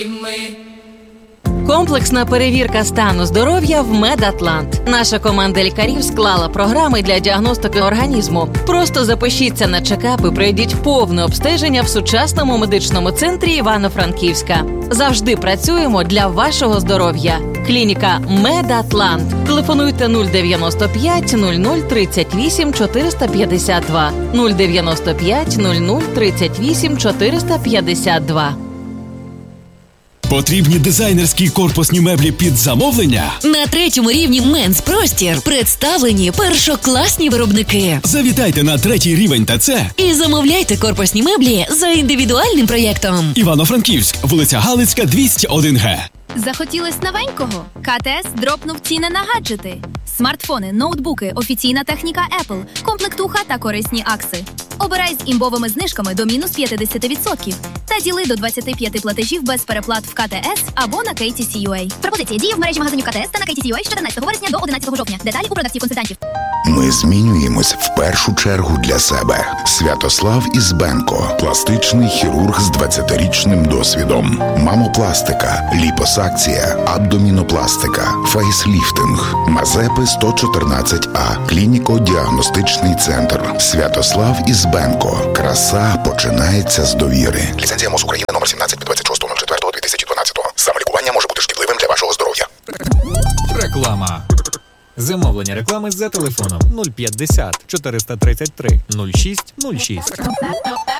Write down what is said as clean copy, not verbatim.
Комплексна перевірка стану здоров'я в Медатлант. Наша команда лікарів склала програми для діагностики організму. Просто запишіться на чекап і пройдіть повне обстеження в сучасному медичному центрі Івано-Франківська. Завжди працюємо для вашого здоров'я. Клініка Медатлант. Телефонуйте 095 00 38 452. 095 00 38 452. Потрібні дизайнерські корпусні меблі під замовлення? На третьому рівні Менс Простір представлені першокласні виробники. Завітайте на третій рівень ТЦ І замовляйте корпусні меблі за індивідуальним проєктом. Івано-Франківськ, вулиця Галицька, 201Г. Захотілось новенького? КТС дропнув ціни на гаджети. Смартфони, ноутбуки, офіційна техніка Apple, комплектуха та корисні акси. Обирай з імбовими знижками до мінус 50% та діли до 25 платежів без переплат в КТС або на KTC.UA. Пропозиція діє в мережі магазинів КТС та на KTC.UA з 14 вересня до 11 жовтня. Деталі у продавців-консультантів. Ми змінюємось в першу чергу для себе. Святослав Ізбенко, пластичний хірург з 20-річним досвідом. Мамопластика, ліпосакція, абдомінопластика, фейсліфтинг, Мазепи 114А, клініко-діагностичний центр. Святослав Ізбенко. Краса починається з довіри. Ліцензія МОЗ України номер 17 від 26.04.2012. Самолікування може бути шкідливим для вашого здоров'я. Реклама. Замовлення реклами за телефоном 050 433 06 06.